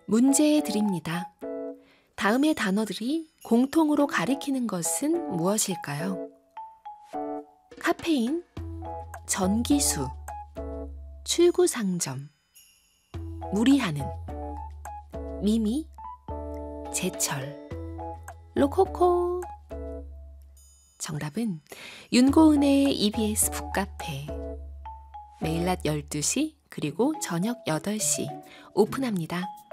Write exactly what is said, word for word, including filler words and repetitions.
문제 드립니다. 다음의 단어들이 공통으로 가리키는 것은 무엇일까요? 카페인, 전기수, 출구상점, 무리하는, 미미, 제철, 로코코. 정답은 윤고은의 이비에스 북카페. 매일 낮 열두 시 그리고 저녁 여덟 시 오픈합니다.